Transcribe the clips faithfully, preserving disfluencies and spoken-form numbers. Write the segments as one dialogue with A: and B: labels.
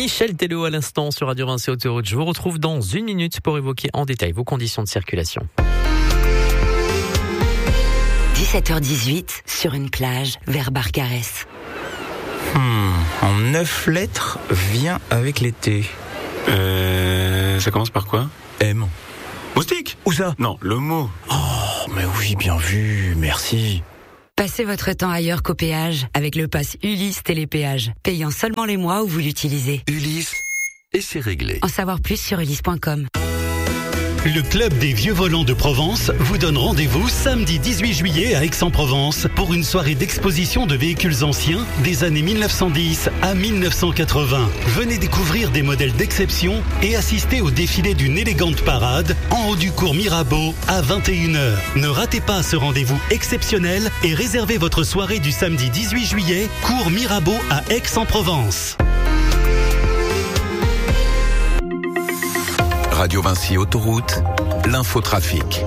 A: Michel Tello à l'instant sur Radio Vinci Autoroute. Je vous retrouve dans une minute pour évoquer en détail vos conditions de circulation.
B: dix-sept heures dix-huit, sur une plage, vers Barcarès.
C: Hmm, en neuf lettres, vient avec l'été.
D: Euh, ça commence par quoi?
C: M.
D: Moustique?
C: Où ça?
D: Non, le mot.
C: Oh, mais oui, bien vu, merci.
B: Passez votre temps ailleurs qu'au péage avec le pass Ulysse Télépéage, payant seulement les mois où vous l'utilisez.
E: Ulysse, et c'est réglé.
B: En savoir plus sur ulysse point com.
F: Le Club des Vieux Volants de Provence vous donne rendez-vous samedi dix-huit juillet à Aix-en-Provence pour une soirée d'exposition de véhicules anciens des années mille neuf cent dix à mille neuf cent quatre-vingts. Venez découvrir des modèles d'exception et assister au défilé d'une élégante parade en haut du cours Mirabeau à vingt et une heures. Ne ratez pas ce rendez-vous exceptionnel et réservez votre soirée du samedi dix-huit juillet, cours Mirabeau à Aix-en-Provence.
E: Radio Vinci Autoroute, l'infotrafic.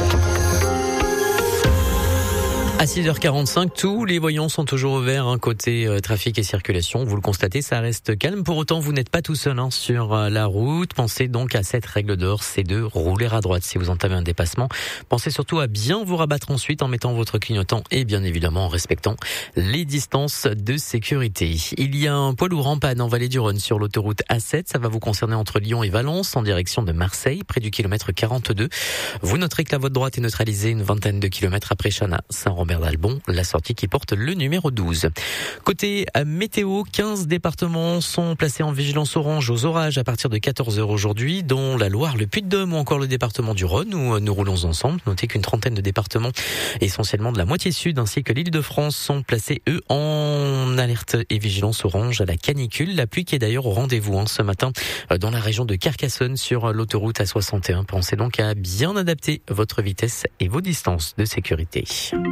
A: À six heures quarante-cinq, tous les voyants sont toujours au vert, hein, côté euh, trafic et circulation. Vous le constatez, ça reste calme. Pour autant, vous n'êtes pas tout seul hein, sur euh, la route. Pensez donc à cette règle d'or, c'est de rouler à droite si vous entamez un dépassement. Pensez surtout à bien vous rabattre ensuite en mettant votre clignotant et bien évidemment en respectant les distances de sécurité. Il y a un poids lourd en panne en vallée du Rhône sur l'autoroute A sept. Ça va vous concerner entre Lyon et Valence en direction de Marseille, près du kilomètre quarante-deux. Vous noterez que la voie de droite est neutralisée une vingtaine de kilomètres après Chana, Saint-Robert d'Albon, la sortie qui porte le numéro douze. Côté météo, quinze départements sont placés en vigilance orange aux orages à partir de quatorze heures aujourd'hui, dont la Loire, le Puy-de-Dôme ou encore le département du Rhône où nous roulons ensemble. Notez qu'une trentaine de départements, essentiellement de la moitié sud ainsi que l'Île-de-France, sont placés eux en alerte et vigilance orange à la canicule. La pluie qui est d'ailleurs au rendez-vous hein, ce matin dans la région de Carcassonne sur l'autoroute A soixante et un. Pensez donc à bien adapter votre vitesse et vos distances de sécurité.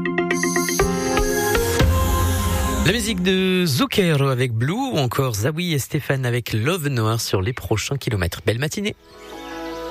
A: La musique de Zucchero avec Blue ou encore Zawi et Stéphane avec Love Noir sur les prochains kilomètres. Belle matinée.